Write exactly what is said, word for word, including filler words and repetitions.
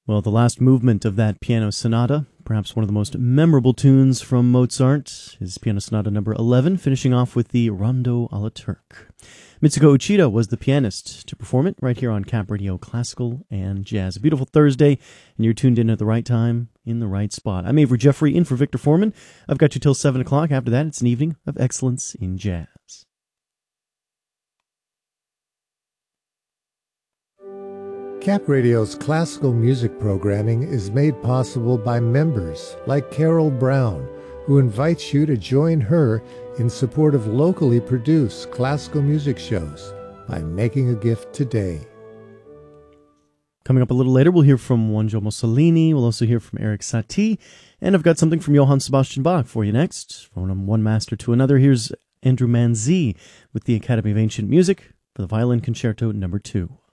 Well, the last movement of that piano sonata, perhaps one of the most memorable tunes from Mozart, is Piano Sonata number eleven, finishing off with the Rondo alla Turk. Mitsuko Uchida was the pianist to perform it right here on Cap Radio Classical and Jazz. A beautiful Thursday, and you're tuned in at the right time, in the right spot. I'm Avery Jeffrey, in for Victor Foreman. I've got you till seven o'clock. After that, it's an evening of excellence in jazz. Cap Radio's classical music programming is made possible by members like Carol Brown, who invites you to join her in support of locally produced classical music shows by making a gift today. Coming up a little later, we'll hear from Juanjo Mussolini. We'll also hear from Eric Satie. And I've got something from Johann Sebastian Bach for you next. From one master to another, here's Andrew Manzi with the Academy of Ancient Music for the Violin Concerto number two.